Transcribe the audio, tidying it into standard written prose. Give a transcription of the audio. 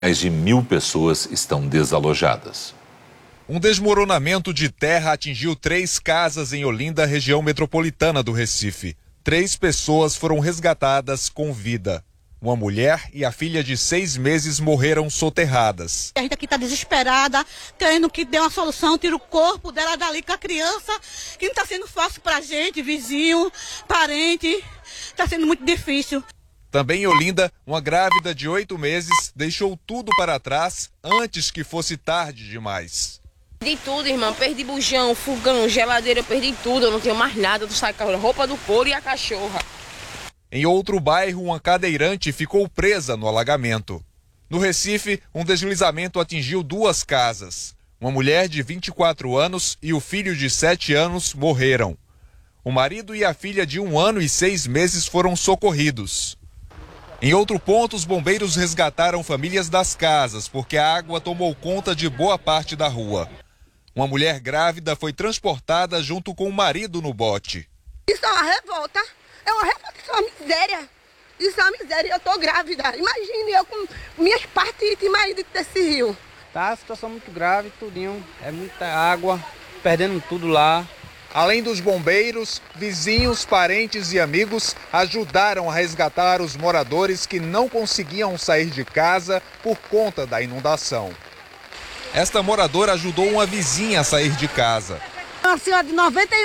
Mais de 1.000 pessoas estão desalojadas. Um desmoronamento de terra atingiu 3 casas em Olinda, região metropolitana do Recife. 3 pessoas foram resgatadas com vida. Uma mulher e a filha de 6 meses morreram soterradas. A gente aqui está desesperada, querendo que dê uma solução, tire o corpo dela dali com a criança, que não está sendo fácil para a gente, vizinho, parente, está sendo muito difícil. Também em Olinda, uma grávida de 8 meses deixou tudo para trás antes que fosse tarde demais. Perdi tudo, irmã. Perdi bujão, fogão, geladeira, eu perdi tudo. Eu não tenho mais nada. Eu saio com a roupa do couro e a cachorra. Em outro bairro, uma cadeirante ficou presa no alagamento. No Recife, um deslizamento atingiu 2 casas. Uma mulher de 24 anos e o filho de 7 anos morreram. O marido e a filha de 1 ano e 6 meses foram socorridos. Em outro ponto, os bombeiros resgataram famílias das casas, porque a água tomou conta de boa parte da rua. Uma mulher grávida foi transportada junto com o marido no bote. Isso é uma revolta, isso é uma miséria. Isso é uma miséria, eu tô grávida. Imagine eu com minhas partes e marido desse rio. Tá a situação muito grave, tudinho, é muita água, perdendo tudo lá. Além dos bombeiros, vizinhos, parentes e amigos ajudaram a resgatar os moradores que não conseguiam sair de casa por conta da inundação. Esta moradora ajudou uma vizinha a sair de casa. Uma senhora de 91